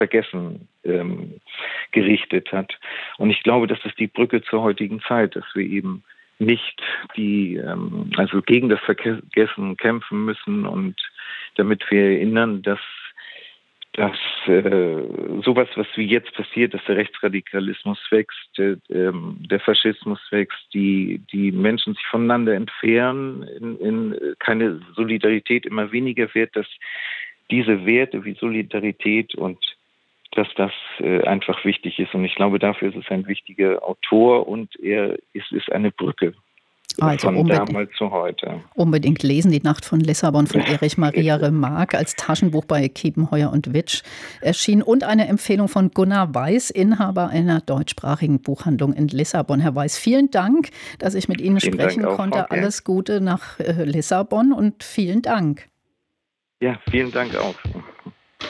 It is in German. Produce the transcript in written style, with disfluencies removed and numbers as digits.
Vergessen gerichtet hat. Und ich glaube, das ist die Brücke zur heutigen Zeit, dass wir eben nicht also gegen das Vergessen kämpfen müssen und damit wir erinnern, dass sowas, was wie jetzt passiert, dass der Rechtsradikalismus wächst, der Faschismus wächst, die Menschen sich voneinander entfernen, in keine Solidarität immer weniger wird, dass diese Werte wie Solidarität und dass das einfach wichtig ist. Und ich glaube, dafür ist es ein wichtiger Autor und es ist eine Brücke. Also von damals zu heute. Unbedingt lesen, Die Nacht von Lissabon von Erich Maria Remarque, als Taschenbuch bei Kiepenheuer und Witsch erschienen, und eine Empfehlung von Gunnar Weiß, Inhaber einer deutschsprachigen Buchhandlung in Lissabon. Herr Weiß, vielen Dank, dass ich mit Ihnen sprechen konnte. Alles Gute nach Lissabon und vielen Dank. Ja, vielen Dank auch.